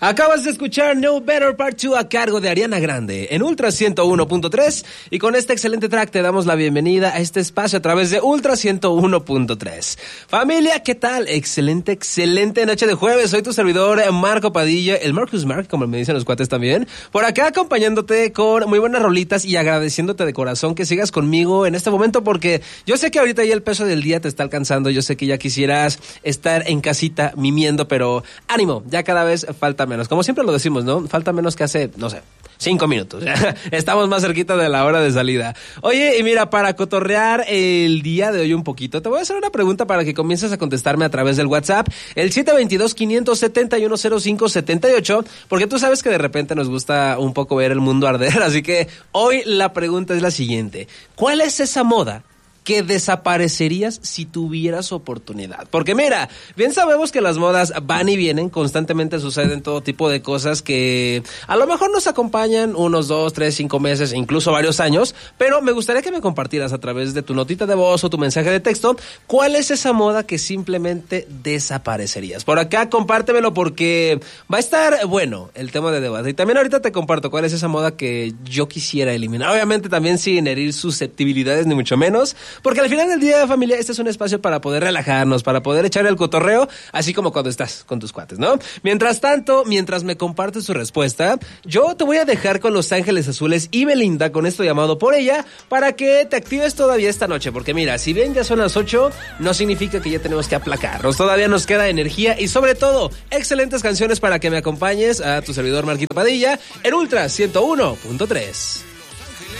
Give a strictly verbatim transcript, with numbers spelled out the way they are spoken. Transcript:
Acabas de escuchar No Better Part dos a cargo de Ariana Grande en Ultra ciento uno punto tres y con este excelente track te damos la bienvenida a este espacio a través de Ultra ciento uno punto tres. Familia, ¿qué tal? Excelente, excelente noche de jueves. Soy tu servidor Marco Padilla, el Marcus Mark, como me dicen los cuates también. Por acá acompañándote con muy buenas rolitas y agradeciéndote de corazón que sigas conmigo en este momento porque yo sé que ahorita ya el peso del día te está alcanzando. Yo sé que ya quisieras estar en casita mimiendo, pero ánimo, ya cada vez falta menos. Como siempre lo decimos, ¿no? Falta menos que hace, no sé, cinco minutos. Estamos más cerquita de la hora de salida. Oye, y mira, para cotorrear el día de hoy un poquito, te voy a hacer una pregunta para que comiences a contestarme a través del WhatsApp, el siete dos dos, quinientos setenta y uno, cero cinco setenta y ocho, porque tú sabes que de repente nos gusta un poco ver el mundo arder, así que hoy la pregunta es la siguiente. ¿Cuál es esa moda que desaparecerías si tuvieras oportunidad? Porque mira, bien sabemos que las modas van y vienen, constantemente suceden todo tipo de cosas que a lo mejor nos acompañan unos dos, tres, cinco meses, incluso varios años, pero me gustaría que me compartieras a través de tu notita de voz o tu mensaje de texto, ¿cuál es esa moda que simplemente desaparecerías? Por acá compártemelo porque va a estar bueno el tema de debate. Y también ahorita te comparto cuál es esa moda que yo quisiera eliminar, obviamente también sin herir susceptibilidades ni mucho menos, porque al final del día, familia, este es un espacio para poder relajarnos, para poder echar el cotorreo, así como cuando estás con tus cuates, ¿no? Mientras tanto, mientras me compartes su respuesta, yo te voy a dejar con Los Ángeles Azules y Belinda con esto llamado Por Ella, para que te actives todavía esta noche, porque mira, si bien ya son las ocho, no significa que ya tenemos que aplacarnos, todavía nos queda energía y sobre todo, excelentes canciones para que me acompañes a tu servidor Marquito Padilla en Ultra ciento uno punto tres.